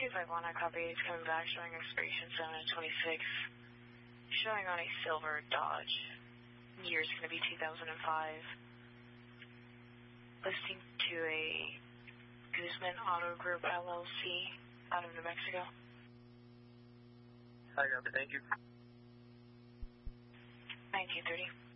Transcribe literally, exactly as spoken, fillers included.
two five one, I copy. It's coming back showing expiration seven twenty-six. Showing on a silver Dodge. Year is going to be two thousand five. Listing to a Guzman Auto Group L L C out of New Mexico. I got it. Thank you. nineteen thirty.